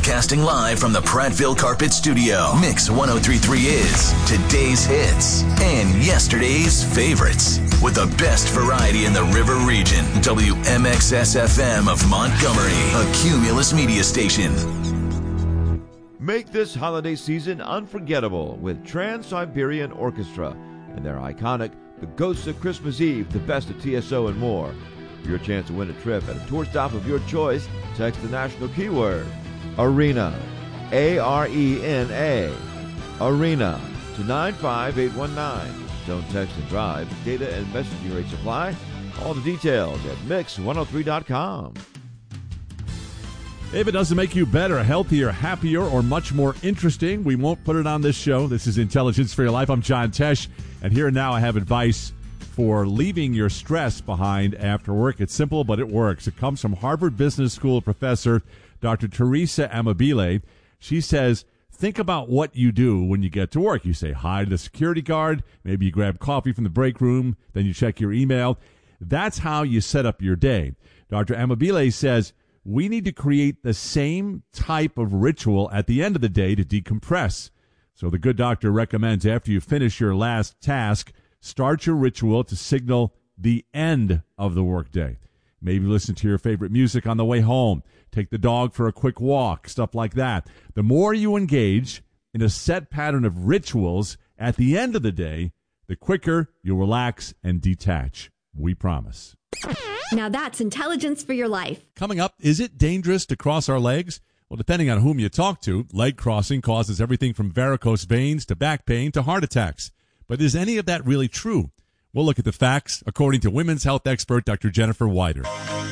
Broadcasting live from the Prattville Carpet Studio. Mix 1033 is today's hits and yesterday's favorites. With the best variety in the River Region. WMXS-FM of Montgomery, a Cumulus media station. Make this holiday season unforgettable with Trans-Siberian Orchestra and their iconic The Ghosts of Christmas Eve, The Best of TSO, and more. For your chance to win a trip at a tour stop of your choice, text the national keyword ARENA, ARENA, ARENA to 95819. Don't text and drive. Data and messaging rates apply. All the details at mix103.com. If it doesn't make you better, healthier, happier, or much more interesting, we won't put it on this show. This is Intelligence for Your Life. I'm John Tesh, and here and now I have advice for leaving your stress behind after work. It's simple, but it works. It comes from Harvard Business School professor Dr. Teresa Amabile. She says, think about what you do when you get to work. You say hi to the security guard. Maybe you grab coffee from the break room. Then you check your email. That's how you set up your day. Dr. Amabile says, we need to create the same type of ritual at the end of the day to decompress. So the good doctor recommends after you finish your last task, start your ritual to signal the end of the workday. Maybe listen to your favorite music on the way home. Take the dog for a quick walk, stuff like that. The more you engage in a set pattern of rituals at the end of the day, the quicker you'll relax and detach. We promise. Now that's Intelligence for Your Life. Coming up, is it dangerous to cross our legs? Well, depending on whom you talk to, leg crossing causes everything from varicose veins to back pain to heart attacks. But is any of that really true? We'll look at the facts according to women's health expert Dr. Jennifer Weider.